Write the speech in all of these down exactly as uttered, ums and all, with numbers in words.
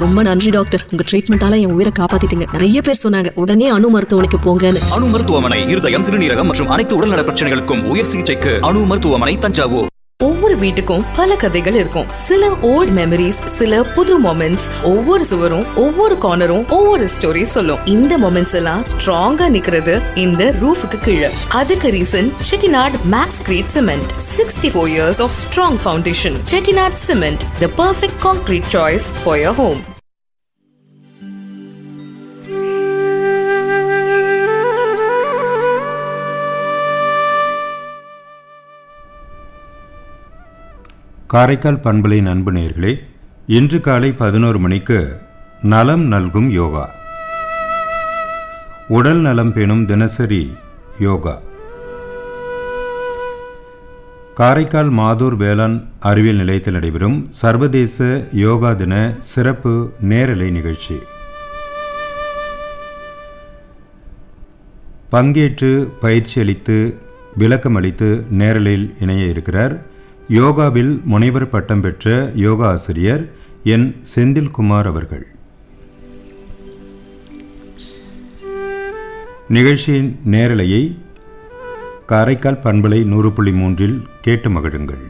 ரொம்ப நன்றி டாக்டர், உங்க ட்ரீட்மெண்டால என் உயிரை காப்பாத்திட்டீங்க. நிறைய பேர் சொன்னாங்க உடனே அணு மருத்துவமனைக்கு போங்கன்னு. அணு மருத்துவமனை இருதயம், சிறுநீரகம் மற்றும் அனைத்து உடல்நல பிரச்சனைகளுக்கும் உயர் சிகிச்சைக்கு அணு மருத்துவமனை, தஞ்சாவூர். ஒவ்வொரு வீட்டுக்கும் பல கதைகள் இருக்கும். சில ஓல்ட் மெமரிஸ், சில புது மொமெண்ட்ஸ். ஒவ்வொரு சுவரும் ஒவ்வொரு கார்னரும் ஒவ்வொரு ஸ்டோரி சொல்லும். இந்த மொமெண்ட்ஸ் எல்லாம் ஸ்ட்ராங்கா நிக்கிறது இந்த ரூஃபுக்கு கீழே. அதுக்கு reason Chettinad maths great cement. Sixty four years of strong foundation. Chettinad cement, the perfect concrete choice for your home. Karaikal பண்பலை அன்பு நேயர்களே, இன்று காலை பதினோரு மணிக்கு நலம் நல்கும் யோகா, உடல் நலம் பேணும் தினசரி யோகா, காரைக்கால் மாதூர் வேளாண் அறிவியல் நிலையத்தில் நடைபெறும் சர்வதேச யோகா தின சிறப்பு நேரலை நிகழ்ச்சி. பங்கேற்று பயிற்சி அளித்து விளக்கம் அளித்து நேரலையில் இணைய இருக்கிறார் யோகாவில் முனைவர் பட்டம் பெற்ற யோகா ஆசிரியர் என் செந்தில்குமார் அவர்கள். நிகழ்ச்சியின் நேரலையை காரைக்கால் பண்பலை நூறு புள்ளி மூன்றில் கேட்டு மகிழுங்கள்.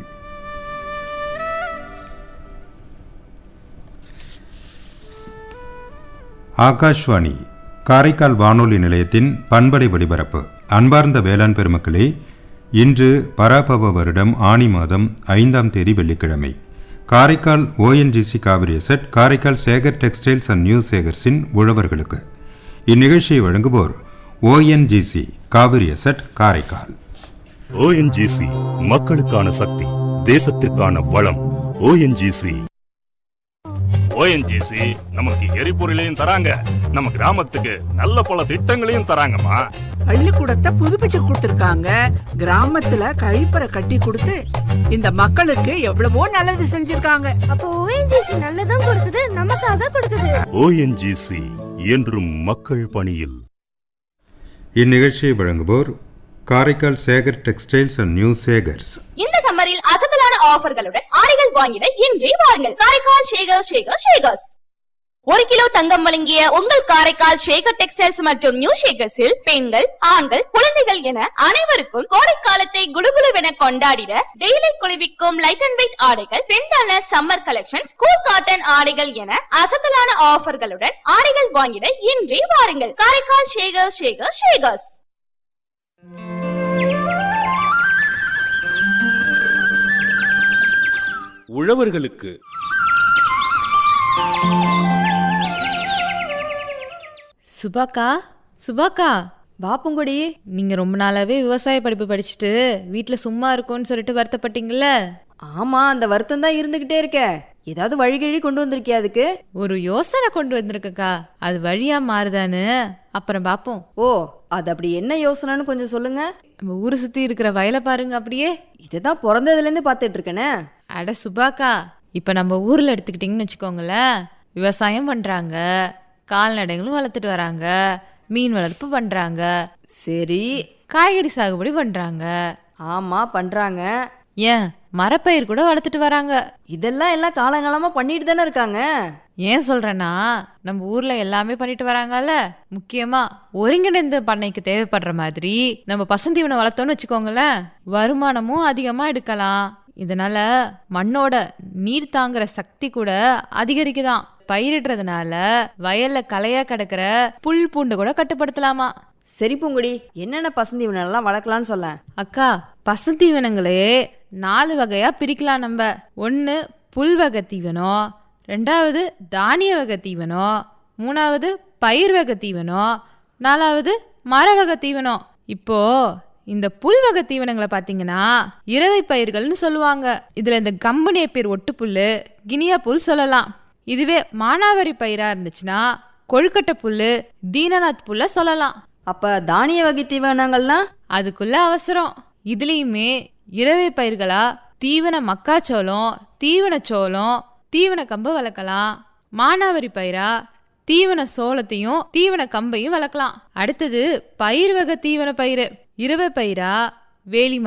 ஆகாஷ்வாணி காரைக்கால் வானொலி நிலையத்தின் பண்பலை ஒலிபரப்பு. அன்பார்ந்த வேளாண் பெருமக்களே, இன்று பராபவ வருடம் ஆனி மாதம் ஐந்தாம் தேதி வெள்ளிக்கிழமை. Karaikal ONGC Kaveri zed, Karaikal Sekar textiles and new சேகர்ஸின் உழவர்களுக்கு இந்நிகழ்ச்சியை வழங்குவோர் ONGC Kaveri zed, Karaikal. ONGC மக்களுக்கான சக்தி, தேசத்திற்கான வளம். ஓஎன்ஜிசி ஓஎன்ஜிசி நமக்கு எரிபொருளையும் தராங்க, நம்ம கிராமத்துக்கு நல்ல பல திட்டங்களையும் தராங்கம்மா. பள்ளிக்கூடத்தை புதுப்பிச்சு கொடுத்திருக்காங்க, கிராமத்துல கழிப்பறை கட்டி கொடுத்து இந்த மக்களுக்கு எவ்வளவோ நல்லது செஞ்சிருக்காங்க. அப்போ ஓஎன்ஜிசி நல்லதும் கொடுக்குது, நமக்காக கொடுக்குது. ஓஎன்ஜிசி என்றும் மக்கள் பணியில். இந்நிகழ்ச்சியை வழங்குவோர் Karaikal Sekar textiles and new Sekar's. இந்த சம்மரில் அசத்தலான ஆஃபர்களுடன் ஆடைகள் வாங்கிட இன்றே வாருங்கள் காரைக்கால் சேகர் சேகர் சேகர்ஸ். ஒரு கிலோ தங்கம் வழங்கிய உங்கள் காரைக்கால் சேகர் டெக்ஸ்டைல்ஸ் மற்றும் நியூ சேகர்ஸில் பெண்கள், ஆண்கள், குழந்தைகள் என அனைவருக்கும் கோடைக்காலத்தை குடுகுடுவென கொண்டாடிட டெய்லி குளிர்விக்கும் லைட் அண்ட் வெயிட் ஆடைகள், பெண்டான சம்மர் கலெக்ஷன்ஸ், கூல் காட்டன் ஆடைகள் என அசத்தலான ஆஃபர்களுடன் ஆடைகள் வாங்கிட இன்றே வாருங்கள் காரைக்கால் சேகர் சேகர் சேகர்ஸ். உழவர்களுக்கு சுபாக்கா, சுபாக்கா பாப்புங்குடி, நீங்க ரொம்ப நாளாவே விவசாய படிப்பு படிச்சுட்டு வீட்டுல சும்மா இருக்கும்னு சொல்லிட்டு வருத்தப்பட்டீங்கல்ல? ஆமா, அந்த வருத்தம் தான் இருந்துகிட்டே இருக்க. ஏதாவது வழிகிழி கொண்டு வந்திருக்கியா? அதுக்கு ஒரு யோசனை கொண்டு வந்திருக்கக்கா, அது வழியா மாறுதான்னு அப்புறம் பாப்போம். ஓ, அது அப்படி என்ன யோசனைன்னு கொஞ்சம் சொல்லுங்க. நம்ம ஊரை சுத்தி இருக்கிற வயலை பாருங்க. அப்படியே இதுதான் பிறந்ததுல இருந்து பாத்துட்டு இருக்கேனே. அட சுபாக்கா, இப்ப நம்ம ஊர்ல எடுத்துக்கிட்டீங்கன்னு வச்சுக்கோங்களேன், விவசாயம் பண்றாங்க, கால்நடைகளும் வளர்த்துட்டு வராங்க, மீன் வளர்ப்பு பண்றாங்க, சரி காய்கறி சாகுபடி பண்றாங்க. ஆமா பண்றாங்க. ஏன் மரப்பயிர் கூட வளர்த்துட்டு வராங்க. இதெல்லாம் எல்லாம் காலங்காலமா பண்ணிட்டு தானே இருக்காங்க. ஏன் சொல்றேன்னா, நம்ம ஊர்ல எல்லாமே பண்ணிட்டு வராங்கல்ல. முக்கியமா ஒருங்கிணைந்த பண்ணைக்கு தேவைப்படுற மாதிரி நம்ம பசுந்தீவனை வளர்த்தோம்னு வச்சுக்கோங்களேன், வருமானமும் அதிகமா எடுக்கலாம். இதனால மண்ணோட நீர் தாங்குற சக்தி கூட அதிகரிக்குதான். பயிரிடுறதுனால வயல்ல களையா கிடக்கிற புல் பூண்டு கூட கட்டுப்படுத்தலாமா. சரி பூங்குடி, என்னென்ன பசுந்தீவனம் எல்லாம் வளர்க்கலாம்னு சொல்ல. அக்கா, பசுந்தீவனங்களே நாலு வகையா பிரிக்கலாம் நம்ம. ஒன்னு புல் வகை தீவனம், ரெண்டாவது தானிய வகை தீவனம், மூணாவது பயிர் வகை தீவனம், நாலாவது மர வகை தீவனம். இப்போ இந்த புல் வகை தீவனங்களை பாத்தீங்கன்னா இரவை பயிர்கள்னு சொல்லுவாங்க. இதுல இந்த கம்பு நேப்பியர் ஒட்டு புல்லு, கினியா புல் சொல்லலாம். இதுவே மானாவாரி பயிரா இருந்துச்சுன்னா கொழுக்கட்டை புல்லு, தீனநாத் புல்ல சொல்லலாம். அப்ப தானிய வகை தீவனங்கள்னா அதுக்குள்ள அவசரம். இதுலயுமே இரவை பயிர்களா தீவன மக்காச்சோளம், தீவன சோளம், தீவன கம்பு வளர்க்கலாம். மானாவாரி பயிரா தீவன சோளத்தையும் தீவன கம்பையும் வளர்க்கலாம். அடுத்தது பயிர் வகை தீவன பயிர். இரவை பயிரா வேலி